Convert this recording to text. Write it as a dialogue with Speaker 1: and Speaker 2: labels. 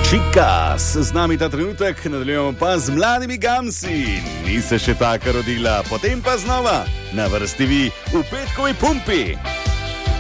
Speaker 1: Čikas, z nami ta trenutek, nadaljujemo pa z mladimi gamsi. Ni se še taka rodila, potem pa znova na vrsti vi v petkovi pumpi.